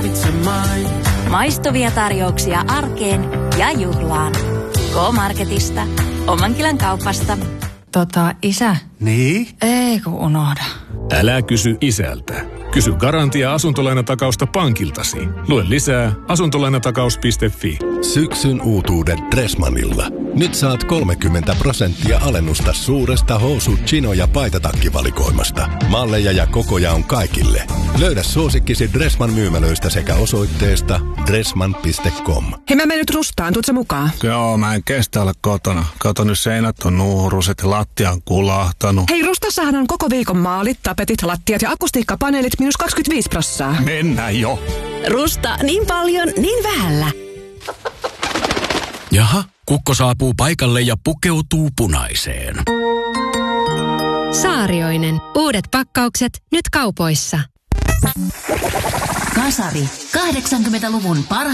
tarvitse Maistuvia tarjouksia arkeen ja juhlaan. K-Marketista. Omankylän kaupasta. Isä. Niin? Ei kun unohda. Älä kysy isältä. Kysy Garantia asuntolainatakausta pankiltasi. Lue lisää asuntolainatakaus.fi. Syksyn uutuudet Dressmannilla. Nyt saat 30% alennusta suuresta housu-, chino- ja paitatakkivalikoimasta. Malleja ja kokoja on kaikille. Löydä suosikkisi Dressmann myymälöistä sekä osoitteesta dressmann.com. Hei, mä menen nyt Rustaan, tuutko mukaan? Joo, mä en kestä olla kotona. Kato, nyt seinät on nuuruset ja lattia on kulahtanut. Hei, Rustassahan on koko viikon maalit, tapetit, lattiat ja akustiikkapaneelit -25%. Mennään jo. Rusta, niin paljon, niin vähällä. Jaha, kukko saapuu paikalle ja pukeutuu punaiseen. Saarioinen. Uudet pakkaukset nyt kaupoissa. Kasari. 80-luvun parhaat